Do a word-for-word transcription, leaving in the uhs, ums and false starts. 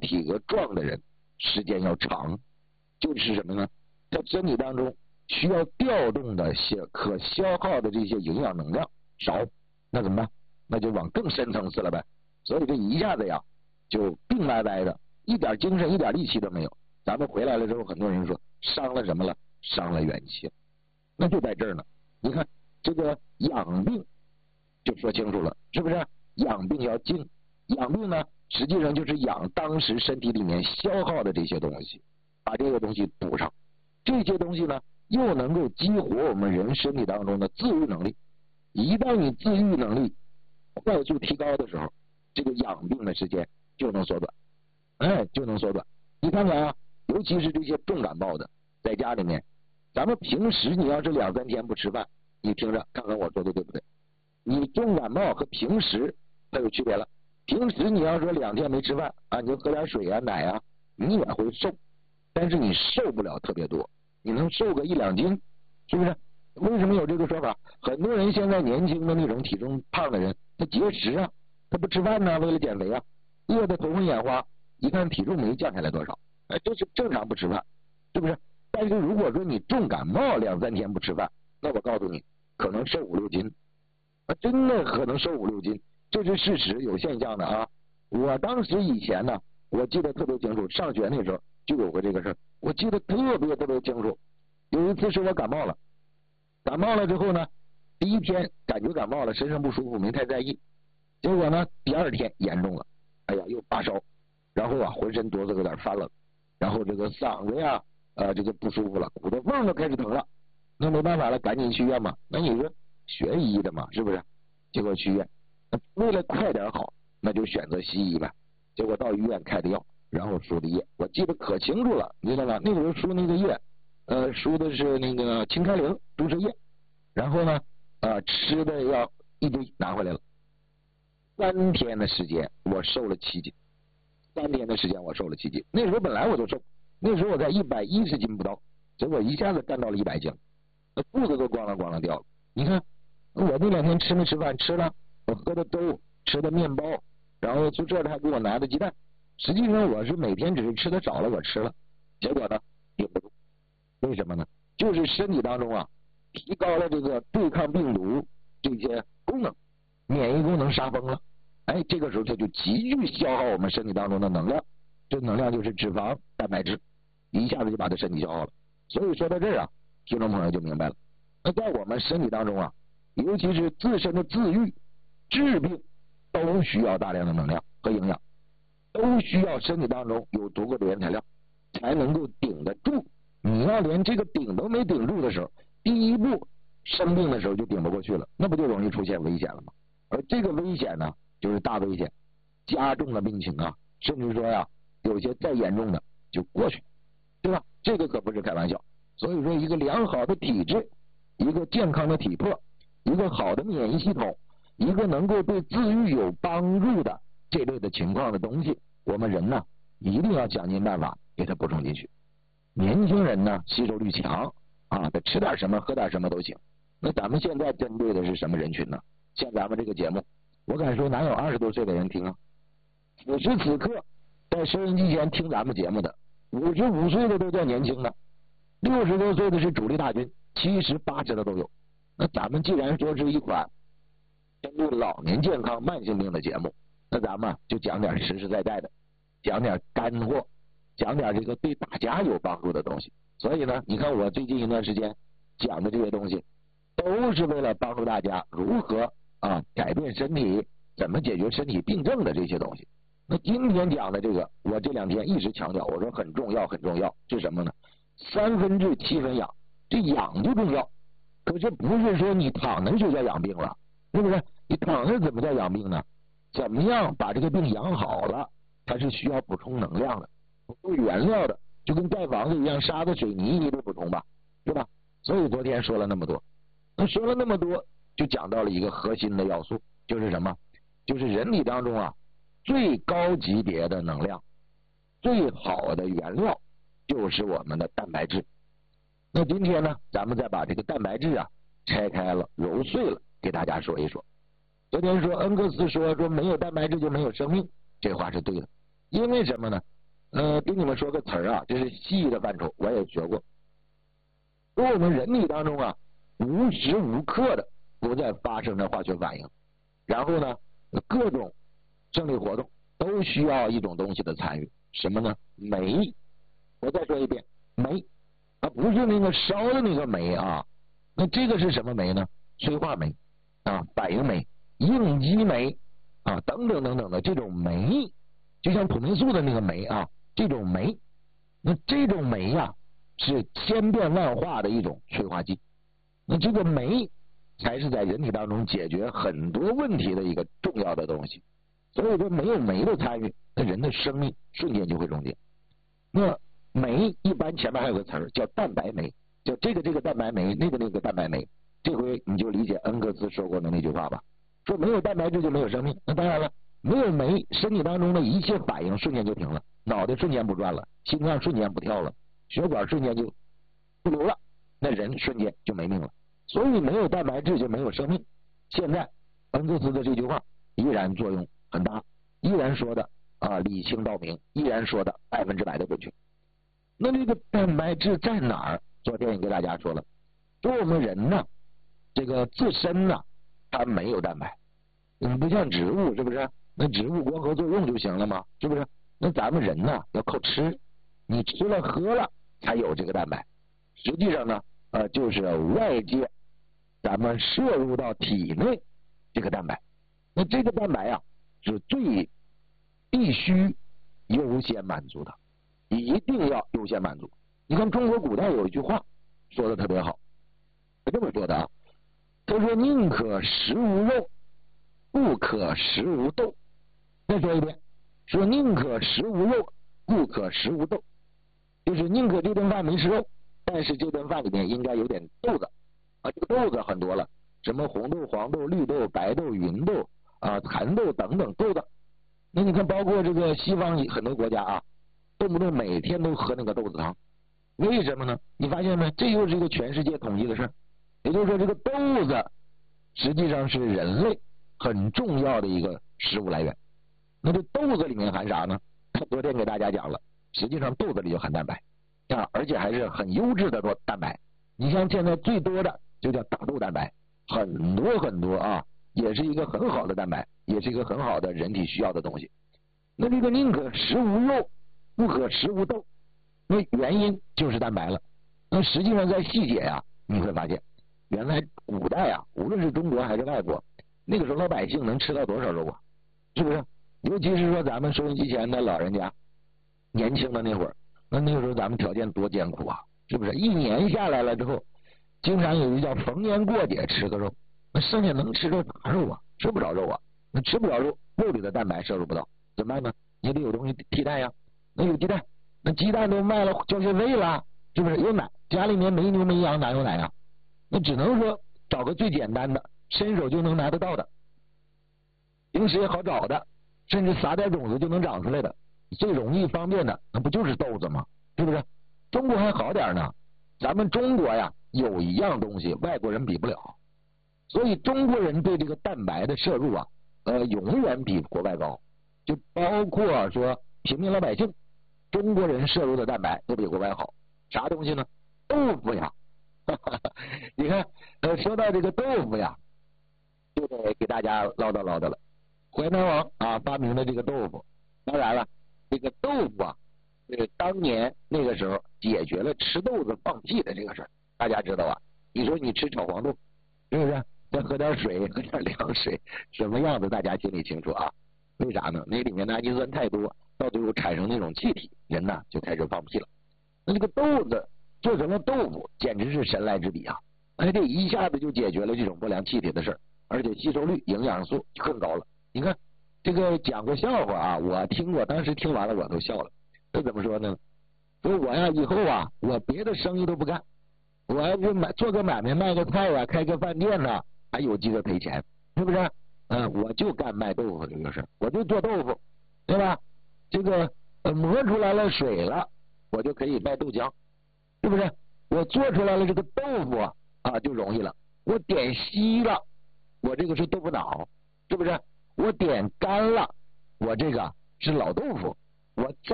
体格壮的人时间要长，就是什么呢？在身体当中需要调动的些可消耗的这些营养能量少，那怎么办？那就往更深层次了呗。所以这一下子呀，就病歪歪的，一点精神一点力气都没有。咱们回来了之后，很多人说伤了什么了？伤了元气。那就在这儿呢。你看这个养病就说清楚了，是不是？养病要静，养病呢实际上就是养当时身体里面消耗的这些东西，把这个东西补上。这些东西呢又能够激活我们人身体当中的自愈能力。一旦你自愈能力快速提高的时候，这个养病的时间就能缩短，哎，就能缩短。你看看啊，尤其是这些重感冒的，在家里面，咱们平时你要是两三天不吃饭，你听着看看我说的对不对？你重感冒和平时它有区别了。平时你要说两天没吃饭啊，你就喝点水啊奶啊，你也会瘦，但是你瘦不了特别多，你能瘦个一两斤，是不是？为什么有这个说法？很多人现在年轻的那种体重胖的人，他节食啊，他不吃饭呢，为了减肥啊，饿得头昏眼花，一看体重没降下来多少，哎，这是正常不吃饭，是不是？但是如果说你重感冒两三天不吃饭，那我告诉你，可能瘦五六斤，啊，真的可能瘦五六斤，这是事实，有现象的啊。我当时以前呢，我记得特别清楚，上学那时候就有过这个事儿，我记得特别特别清楚。有一次是我感冒了，感冒了之后呢，第一天感觉感冒了，身上不舒服，没太在意。结果呢，第二天严重了，哎呀，又发烧，然后啊，浑身哆嗦有点发冷，然后这个嗓子呀，呃，这个不舒服了，骨头缝都开始疼了。那没办法了，赶紧去医院嘛。那你说学医的嘛，是不是？结果去医院，为了快点好，那就选择西医呗。结果到医院开的药，然后输的液，我记得可清楚了，你知道吗？那个时候输那个液，呃，输的是那个清开灵注射液，然后呢，呃，吃的药一堆拿回来了。三天的时间，我瘦了七斤。三天的时间，我瘦了七斤。那时候本来我就瘦，那时候我在一百一十斤不到，结果一下子干到了一百斤，那肚子都咣啷咣啷掉了。你看，我那两天吃没吃饭？吃了，我喝的粥，吃的面包，然后就这还给我拿的鸡蛋。实际上我是每天只是吃的少了，我吃了，结果呢顶不住。为什么呢？就是身体当中啊，提高了这个对抗病毒这些功能，免疫功能杀崩了。哎，这个时候它就急剧消耗我们身体当中的能量，这能量就是脂肪、蛋白质，一下子就把它身体消耗了。所以说到这儿啊，听众朋友就明白了。那在我们身体当中啊，尤其是自身的自愈、治病，都需要大量的能量和营养，都需要身体当中有足够的原材料，才能够顶得住。你要连这个顶都没顶住的时候，第一步生病的时候就顶不过去了，那不就容易出现危险了吗？而这个危险呢，就是大危险，加重了病情啊，甚至说呀，有些再严重的就过去，对吧？这个可不是开玩笑。所以说，一个良好的体质，一个健康的体魄，一个好的免疫系统，一个能够对自愈有帮助的这类的情况的东西，我们人呢一定要想尽办法给它补充进去。年轻人呢吸收率强啊，他吃点什么喝点什么都行。那咱们现在针对的是什么人群呢？像咱们这个节目，我敢说哪有二十多岁的人听啊？此时此刻在收音机前听咱们节目的，五十五岁的都叫年轻的，六十多岁的是主力大军，七十八十的都有。那咱们既然说是一款针对老年健康慢性病的节目，那咱们就讲点实实在在的，讲点干货，讲点这个对大家有帮助的东西。所以呢，你看我最近一段时间讲的这些东西，都是为了帮助大家如何啊改变身体，怎么解决身体病症的这些东西。那今天讲的这个，我这两天一直强调，我说很重要很重要，是什么呢？三分治七分养，这养就重要。可是不是说你躺着就叫养病了，是不是？你躺着怎么叫养病呢？怎么样把这个病养好了，它是需要补充能量的，补充原料的，就跟盖房子一样，沙子水泥你得补充吧，是吧？所以昨天说了那么多，那说了那么多，就讲到了一个核心的要素，就是什么？就是人体当中啊最高级别的能量，最好的原料就是我们的蛋白质。那今天呢，咱们再把这个蛋白质啊拆开了揉碎了给大家说一说。昨天说恩格斯说说没有蛋白质就没有生命，这话是对的。因为什么呢？ 呃，给你们说个词儿啊，这是西医的范畴，我也学过。说我们人体当中啊，无时无刻的都在发生着化学反应，然后呢，各种生理活动都需要一种东西的参与，什么呢？酶。我再说一遍，酶啊，不是那个烧的那个酶啊，那这个是什么酶呢？催化酶啊，反应酶、应激酶啊，等等等等的这种酶，就像土霉素的那个酶啊，这种酶，那这种酶呀、啊、是千变万化的一种催化剂。那这个酶才是在人体当中解决很多问题的一个重要的东西。所以说，没有酶的参与，那人的生命瞬间就会终结。那酶一般前面还有个词儿叫蛋白酶，就这个这个蛋白酶，那个那个蛋白酶。这回你就理解恩格斯说过的那句话吧，说没有蛋白质就没有生命。那当然了，没有酶，身体当中的一切反应瞬间就停了，脑袋瞬间不转了，心脏瞬间不跳了，血管瞬间就不流了，那人瞬间就没命了。所以没有蛋白质就没有生命。现在恩格斯的这句话依然作用很大，依然说的啊理清道明，依然说的百分之百的准确。那这个蛋白质在哪儿？昨天也给大家说了，说我们人呢，这个自身呢，它没有蛋白，嗯，不像植物，是不是？那植物光合作用就行了吗？是不是？那咱们人呢，要靠吃，你吃了喝了才有这个蛋白。实际上呢，呃，就是外界咱们摄入到体内这个蛋白。那这个蛋白啊，是最必须优先满足的，一定要优先满足。你看中国古代有一句话说的特别好，是这么说的啊，他说宁可食无肉，不可食无豆。再说一遍，说宁可食无肉，不可食无豆，就是宁可这顿饭没吃肉，但是这顿饭里面应该有点豆子啊，这个豆子很多了，什么红豆、黄豆、绿豆、白豆、芸豆啊、蚕豆等等豆子。那你看，包括这个西方很多国家啊，动不动每天都喝那个豆子汤，为什么呢？你发现没？这又是一个全世界统计的事儿。也就是说，这个豆子实际上是人类很重要的一个食物来源。那这豆子里面含啥呢？昨天给大家讲了，实际上豆子里就含蛋白啊，而且还是很优质的多蛋白。你像现在最多的就叫大豆蛋白，很多很多啊，也是一个很好的蛋白，也是一个很好的人体需要的东西。那这个宁可食无肉，不可食无豆，那原因就是蛋白了。那实际上在细节呀、啊，你会发现，原来古代啊，无论是中国还是外国，那个时候老百姓能吃到多少肉啊？是不是？尤其是说咱们收音机前的老人家，年轻的那会儿，那那个时候咱们条件多艰苦啊，是不是？一年下来了之后，经常有一叫逢年过节吃个肉，那剩下能吃着啥肉啊？吃不着肉啊，那吃不着肉，肉里的蛋白摄入不到，怎么办呢？你得有东西替代呀。那有鸡蛋，那鸡蛋都卖了交学费了，是不是？有奶，家里面没牛没羊哪有奶啊？那只能说找个最简单的，伸手就能拿得到的，平时也好找的，甚至撒点种子就能长出来的，最容易方便的，那不就是豆子吗？是不是？中国还好点呢，咱们中国呀有一样东西外国人比不了，所以中国人对这个蛋白的摄入啊，呃，永远比国外高。就包括说平民老百姓，中国人摄入的蛋白都比国外好。啥东西呢？豆腐呀！你看，呃，说到这个豆腐呀，就得给大家唠叨唠叨了。淮南王啊发明的这个豆腐，当然了，这个豆腐啊，是当年那个时候解决了吃豆子放屁的这个事儿。大家知道啊？你说你吃炒黄豆，是不是？再喝点水，喝点凉水，什么样子大家心里清楚啊？为啥呢？那里面的氨基酸太多，到最后产生那种气体，人呢就开始放屁了。那这个豆子做成了豆腐，简直是神来之笔啊！哎，这一下子就解决了这种不良气体的事儿，而且吸收率、营养素更高了。你看这个讲个笑话啊，我听过，当时听完了我都笑了。这怎么说呢？说我呀以后啊，我别的生意都不干，我要是买做个买卖，卖个菜啊，开个饭店呢，还有机会赔钱，是不是？嗯，我就干卖豆腐这个事儿，我就做豆腐，对吧？这个呃磨出来了水了，我就可以卖豆浆，是不是？我做出来了这个豆腐啊，啊就容易了。我点稀了，我这个是豆腐脑，是不是？我点干了，我这个是老豆腐。我再